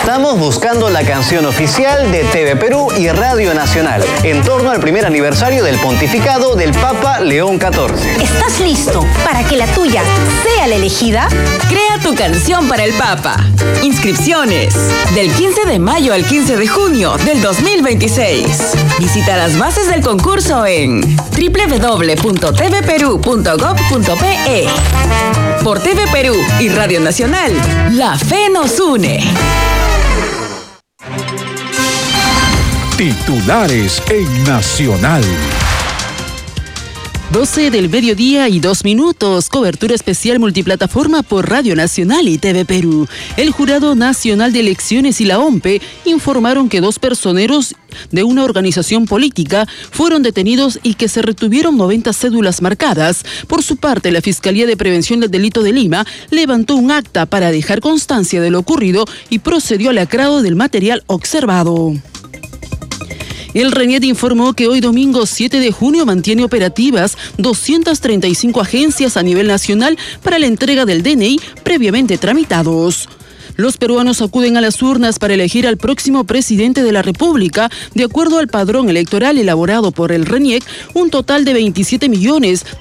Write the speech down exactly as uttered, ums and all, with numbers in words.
Estamos buscando la canción oficial de T V Perú y Radio Nacional en torno al primer aniversario del pontificado del Papa León catorce. ¿Estás listo para que la tuya sea la elegida? Crea tu canción para el Papa. Inscripciones del quince de mayo al quince de junio del dos mil veintiséis. Visita las bases del concurso en doble u doble u doble u punto t v perú punto gob punto p e. Por T V Perú y Radio Nacional, la fe nos une. Titulares en Nacional. doce del mediodía y dos minutos. Cobertura especial multiplataforma por Radio Nacional y T V Perú. El Jurado Nacional de Elecciones y la O M P E informaron que dos personeros de una organización política fueron detenidos y que se retuvieron noventa cédulas marcadas. Por su parte, la Fiscalía de Prevención del Delito de Lima levantó un acta para dejar constancia de lo ocurrido y procedió al acrado del material observado. El RENIET informó que hoy domingo siete de junio mantiene operativas doscientas treinta y cinco agencias a nivel nacional para la entrega del D N I previamente tramitados. Los peruanos acuden a las urnas para elegir al próximo presidente de la República. De acuerdo al padrón electoral elaborado por el RENIEC, un total de veintisiete millones